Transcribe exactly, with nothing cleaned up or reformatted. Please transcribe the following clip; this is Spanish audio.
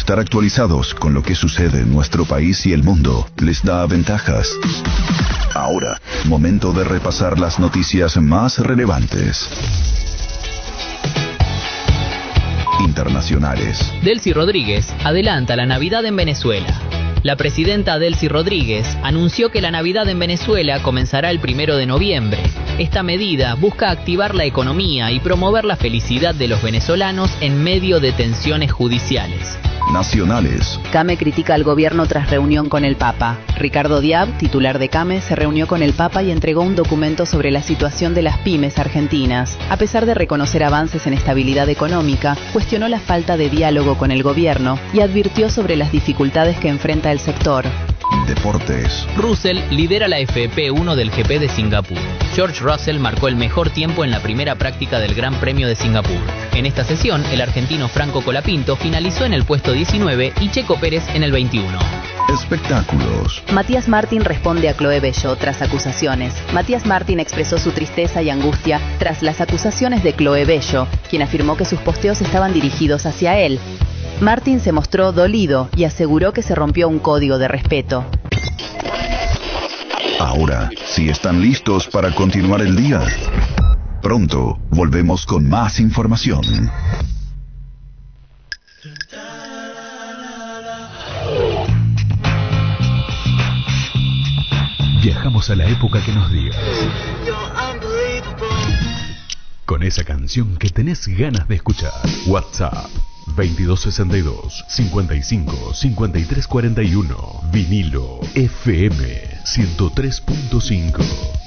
Estar actualizados con lo que sucede en nuestro país y el mundo les da ventajas. Ahora, momento de repasar las noticias más relevantes. Internacionales. Delcy Rodríguez adelanta la Navidad en Venezuela. La presidenta Delcy Rodríguez anunció que la Navidad en Venezuela comenzará el primero de noviembre. Esta medida busca activar la economía y promover la felicidad de los venezolanos en medio de tensiones judiciales. Nacionales. CAME critica al gobierno tras reunión con el Papa. Ricardo Diab, titular de CAME, se reunió con el Papa y entregó un documento sobre la situación de las pymes argentinas. A pesar de reconocer avances en estabilidad económica, cuestionó la falta de diálogo con el gobierno y advirtió sobre las dificultades que enfrenta el sector. Deportes. Russell lidera la F P uno del G P de Singapur. George Russell marcó el mejor tiempo en la primera práctica del Gran Premio de Singapur. En esta sesión, el argentino Franco Colapinto finalizó en el puesto diecinueve y Checo Pérez en el veintiuno. Espectáculos. Matías Martín responde a Chloe Bello tras acusaciones. Matías Martín expresó su tristeza y angustia tras las acusaciones de Chloe Bello, quien afirmó que sus posteos estaban dirigidos hacia él. Martín se mostró dolido y aseguró que se rompió un código de respeto. Ahora, si están listos para continuar el día, pronto volvemos con más información. Viajamos a la época que nos digas. Con esa canción que tenés ganas de escuchar. WhatsApp veintidós sesenta y dos, cincuenta y cinco, cincuenta y tres cuarenta y uno. Vinilo F M ciento tres punto cinco.